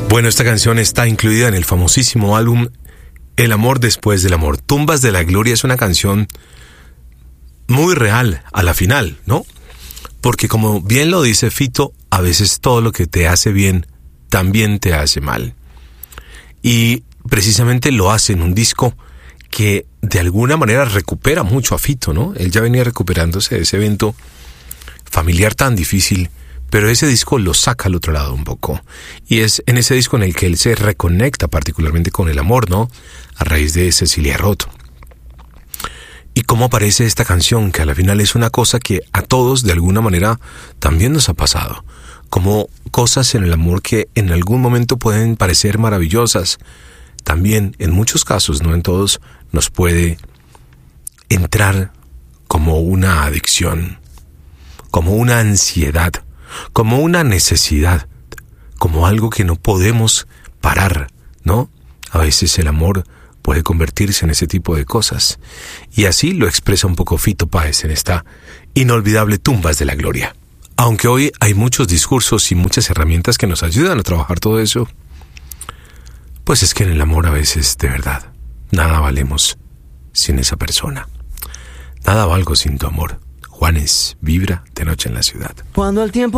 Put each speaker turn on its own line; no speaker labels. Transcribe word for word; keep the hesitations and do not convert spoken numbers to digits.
Bueno, esta canción está incluida en el famosísimo álbum El amor después del amor. Tumbas de la Gloria es una canción muy real a la final, ¿no? Porque como bien lo dice Fito, a veces todo lo que te hace bien también te hace mal. Y precisamente lo hace en un disco que de alguna manera recupera mucho a Fito, ¿no? Él ya venía recuperándose de ese evento familiar tan difícil, pero ese disco lo saca al otro lado un poco. Y es en ese disco en el que él se reconecta particularmente con el amor, ¿no? A raíz de Cecilia Roth. Y cómo aparece esta canción, que a la final es una cosa que a todos de alguna manera también nos ha pasado. Como cosas en el amor que en algún momento pueden parecer maravillosas, también en muchos casos, no en todos, nos puede entrar como una adicción, como una ansiedad, como una necesidad, como algo que no podemos parar, ¿no? A veces el amor puede convertirse en ese tipo de cosas. Y así lo expresa un poco Fito Páez en esta inolvidable Tumbas de la Gloria. Aunque hoy hay muchos discursos y muchas herramientas que nos ayudan a trabajar todo eso, pues es que en el amor a veces, de verdad, nada valemos sin esa persona. Nada valgo sin tu amor. Juanes, Vibra, de noche en la ciudad.
Cuando el tiempo